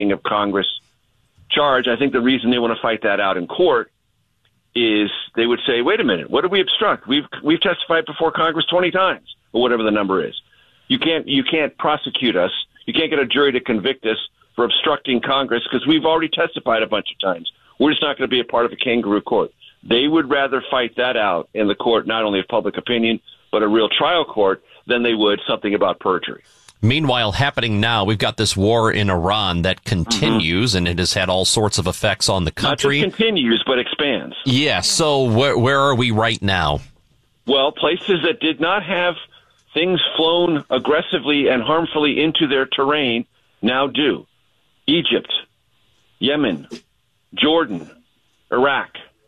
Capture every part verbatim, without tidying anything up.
of Congress charge. I think the reason they want to fight that out in court is they would say, wait a minute, what did we obstruct? We've we've testified before Congress twenty times, or whatever the number is. You can't you can't prosecute us. You can't get a jury to convict us for obstructing Congress because we've already testified a bunch of times. We're just not going to be a part of a kangaroo court. They would rather fight that out in the court, not only of public opinion, but a real trial court, than they would something about perjury. Meanwhile, happening now, we've got this war in Iran that continues, mm-hmm. and it has had all sorts of effects on the country. Not just continues, but expands. Yeah, so where, where are we right now? Well, places that did not have things flown aggressively and harmfully into their terrain now do. Egypt, Yemen, Jordan, Iraq,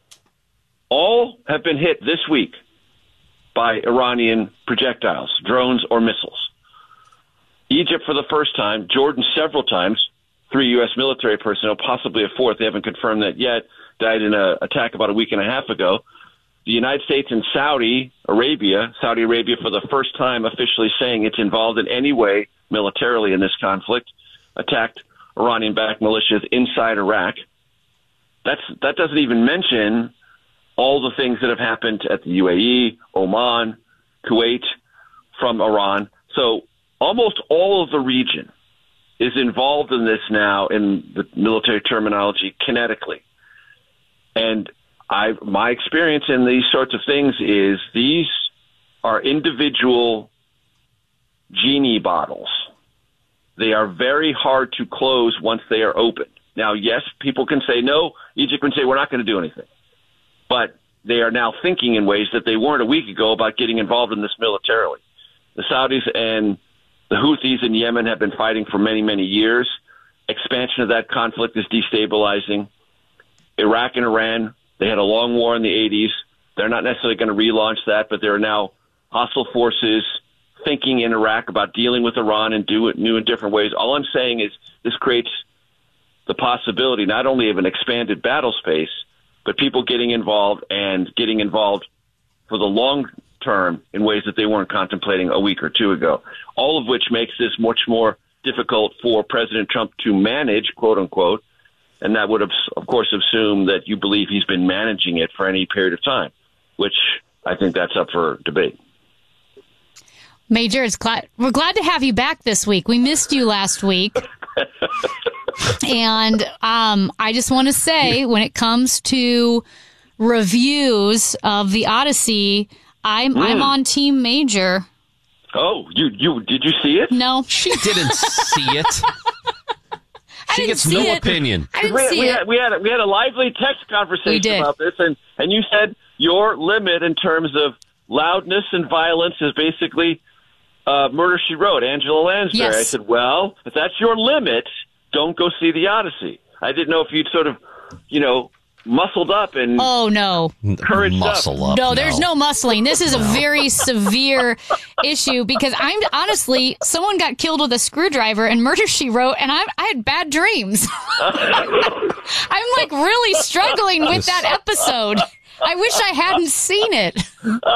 all have been hit this week by Iranian projectiles, drones or missiles. Egypt for the first time, Jordan several times, three U S military personnel, possibly a fourth, they haven't confirmed that yet, died in an attack about a week and a half ago. The United States and Saudi Arabia, Saudi Arabia for the first time officially saying it's involved in any way militarily in this conflict, attacked Iranian-backed militias inside Iraq. That's that doesn't even mention all the things that have happened at the U A E, Oman, Kuwait from Iran. So almost all of the region is involved in this now in the military terminology kinetically. And I, my experience in these sorts of things is these are individual genie bottles. They are very hard to close once they are open. Now, yes, people can say, no, Egypt can say, we're not going to do anything. But they are now thinking in ways that they weren't a week ago about getting involved in this militarily. The Saudis and the Houthis in Yemen have been fighting for many, many years. Expansion of that conflict is destabilizing. Iraq and Iran, they had a long war in the eighties. They're not necessarily going to relaunch that, but there are now hostile forces thinking in Iraq about dealing with Iran and do it new and different ways. All I'm saying is this creates the possibility not only of an expanded battle space, but people getting involved and getting involved for the long term in ways that they weren't contemplating a week or two ago, all of which makes this much more difficult for President Trump to manage, quote unquote. And that would, have, of course, assume that you believe he's been managing it for any period of time, which I think that's up for debate. Major, it's glad, we're glad to have you back this week. We missed you last week. And um, I just want to say, when it comes to reviews of the Odyssey, I'm mm. I'm on Team Major. Oh, you you did you see it? No, she didn't see it. She gets no it. opinion. I didn't we, see we, it. Had, we had we had a lively text conversation about this, and and you said your limit in terms of loudness and violence is basically uh, Murder, She Wrote, Angela Lansbury. Yes. I said, well, if that's your limit, don't go see the Odyssey. I didn't know if you'd sort of, you know, muscled up and oh no, couraged muscle up. up. No, no, there's no muscling. This is a very severe issue because I'm honestly, someone got killed with a screwdriver in Murder, She Wrote, and I, I had bad dreams. I'm like really struggling with that episode. I wish I hadn't seen it.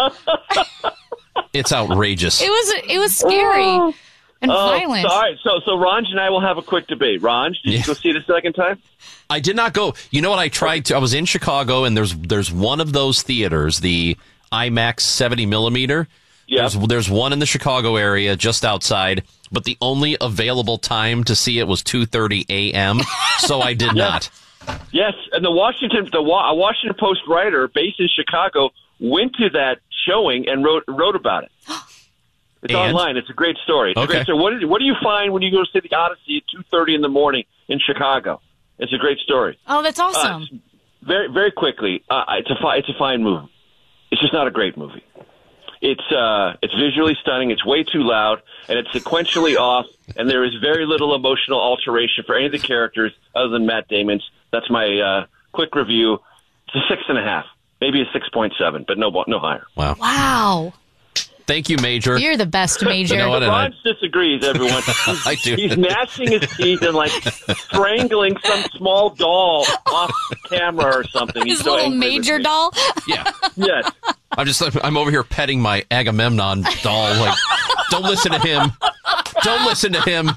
It's outrageous. It was it was scary and oh, violent. So, all right, so so Ranj and I will have a quick debate. Ranj, did Yeah. you go see it a second time? I did not go. You know what? I tried to. I was in Chicago, and there's there's one of those theaters, the IMAX seventy millimeter. Yeah. There's, there's one in the Chicago area, just outside, but the only available time to see it was two thirty a.m. So I did Yeah. not. Yes, and the Washington the a Washington Post writer based in Chicago went to that showing and wrote wrote about it. It's And? online. It's a great story. It's Okay. a great story. What did, what do you find when you go to the Odyssey at two thirty in the morning in Chicago? It's a great story. Oh, that's awesome. Uh, very very quickly, uh, it's a fi- it's a fine movie. It's just not a great movie. It's uh, it's visually stunning. It's way too loud, and it's sequentially off. And there is very little emotional alteration for any of the characters other than Matt Damon's. That's my uh, quick review. It's a six and a half, maybe a six point seven, but no no higher. Wow. Wow. Thank you, Major. You're the best, Major. You know what? Ron disagrees, everyone. I do. He's gnashing his teeth and like strangling some small doll off camera or something. He's His so little angry with Major me. doll. Yeah. Yes. I'm just I'm over here petting my Agamemnon doll. Like, don't listen to him. Don't listen to him.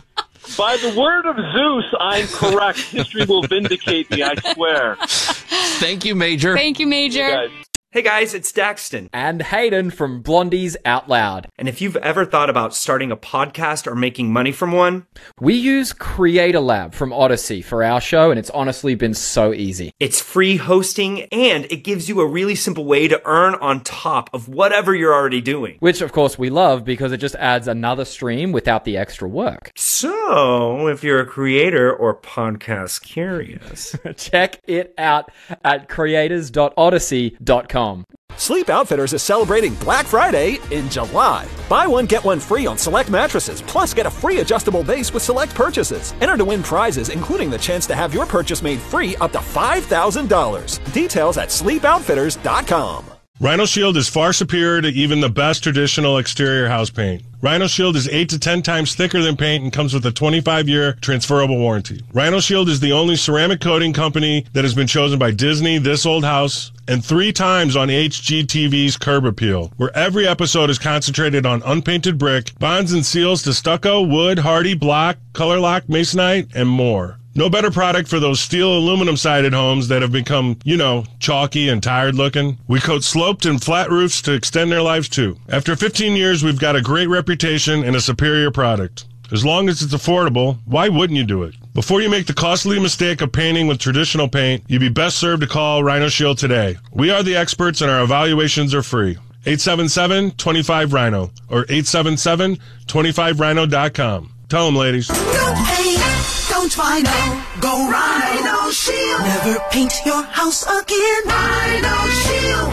By the word of Zeus, I'm correct. History will vindicate me, I swear. Thank you, Major. Thank you, Major. You guys. Hey guys, it's Daxton. And Hayden from Blondies Out Loud. And if you've ever thought about starting a podcast or making money from one, we use Creator Lab from Odyssey for our show, and it's honestly been so easy. It's free hosting, and it gives you a really simple way to earn on top of whatever you're already doing. Which, of course, we love because it just adds another stream without the extra work. So, if you're a creator or podcast curious, check it out at creators dot odyssey dot com. Sleep Outfitters is celebrating Black Friday in July. Buy one, get one free on select mattresses, plus get a free adjustable base with select purchases. Enter to win prizes, including the chance to have your purchase made free up to five thousand dollars. Details at sleep outfitters dot com. Rhino Shield is far superior to even the best traditional exterior house paint. Rhino Shield is eight to ten times thicker than paint and comes with a twenty-five year transferable warranty. Rhino Shield is the only ceramic coating company that has been chosen by Disney, This Old House, and three times on H G T V's Curb Appeal, where every episode is concentrated on unpainted brick, bonds and seals to stucco, wood, hardy, block, color lock, masonite, and more. No better product for those steel aluminum sided homes that have become, you know, chalky and tired looking. We coat sloped and flat roofs to extend their lives too. After fifteen years, we've got a great reputation and a superior product. As long as it's affordable, why wouldn't you do it? Before you make the costly mistake of painting with traditional paint, you'd be best served to call Rhino Shield today. We are the experts and our evaluations are free. eight seven seven, two five, Rhino or eight seven seven, two five rhino dot com. Tell them, ladies. Don't paint, don't Rhino, go Rhino Shield. Never paint your house again. Rhino Shield.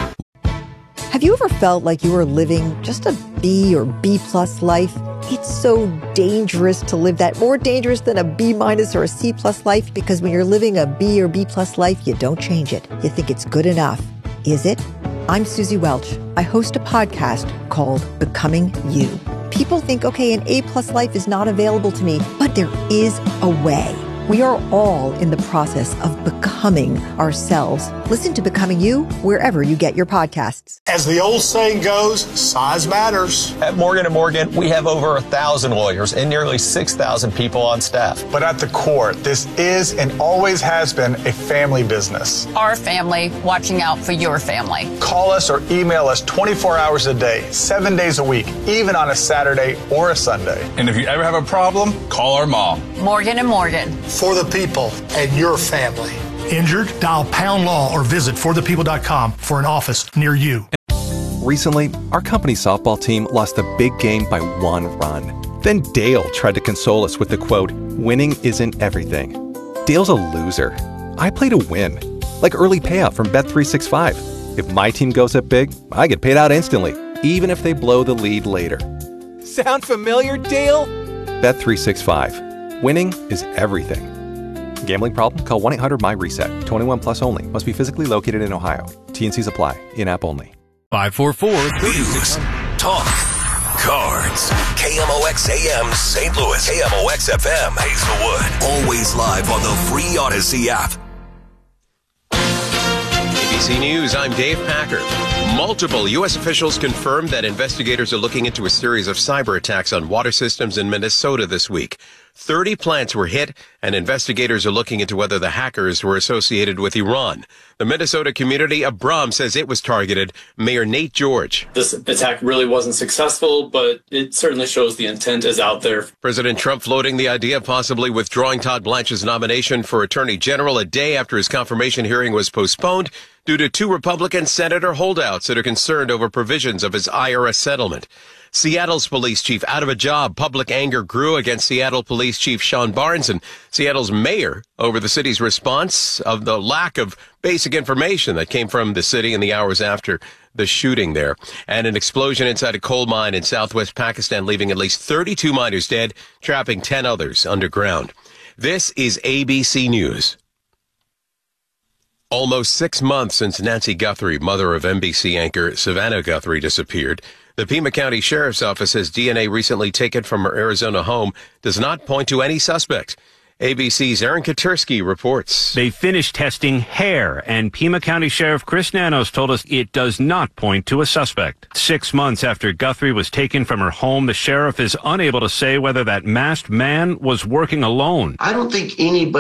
Have you ever felt like you were living just a B or B plus life? It's so dangerous to live that, more dangerous than a B minus or a C plus life, because when you're living a B or B plus life, you don't change it. You think it's good enough. Is it? I'm Susie Welch. I host a podcast called Becoming You. People think, okay, an A plus life is not available to me, but there is a way. We are all in the process of becoming ourselves. Listen to Becoming You wherever you get your podcasts. As the old saying goes, size matters. At Morgan and Morgan, we have over a thousand lawyers and nearly six thousand people on staff. But at the core, this is and always has been a family business. Our family watching out for your family. Call us or email us twenty-four hours a day, seven days a week, even on a Saturday or a Sunday. And if you ever have a problem, call our mom. Morgan and Morgan. For the people and your family. Injured? Dial Pound Law or visit for the people dot com for an office near you. Recently, our company softball team lost a big game by one run. Then Dale tried to console us with the quote, "Winning isn't everything." Dale's a loser. I play to win. Like early payout from Bet three sixty-five. If my team goes up big, I get paid out instantly, even if they blow the lead later. Sound familiar, Dale? Bet three sixty-five. Winning is everything. Gambling problem? Call one eight hundred M Y reset. twenty-one plus only. Must be physically located in Ohio. T N Cs apply. In-app only. five four four News, talk, cards. K M O X A M Saint Louis. K M O X F M Hazelwood. Always live on the free Odyssey app. A B C News, I'm Dave Packer. Multiple U S officials confirmed that investigators are looking into a series of cyber attacks on water systems in Minnesota this week. thirty plants were hit, and investigators are looking into whether the hackers were associated with Iran. The Minnesota community of Brum says it was targeted. Mayor Nate George. This attack really wasn't successful, but it certainly shows the intent is out there. President Trump floating the idea of possibly withdrawing Todd Blanche's nomination for Attorney General a day after his confirmation hearing was postponed due to two Republican senator holdouts that are concerned over provisions of his I R S settlement. Seattle's police chief out of a job. Public anger grew against Seattle Police Chief Sean Barnes and Seattle's mayor over the city's response of the lack of basic information that came from the city in the hours after the shooting there. And an explosion inside a coal mine in southwest Pakistan, leaving at least thirty-two miners dead, trapping ten others underground. This is A B C News. Almost six months since Nancy Guthrie, mother of N B C anchor Savannah Guthrie, disappeared, the Pima County Sheriff's Office says D N A recently taken from her Arizona home does not point to any suspect. A B C's Aaron Katersky reports. They finished testing hair, and Pima County Sheriff Chris Nanos told us it does not point to a suspect. Six months after Guthrie was taken from her home, the sheriff is unable to say whether that masked man was working alone. I don't think anybody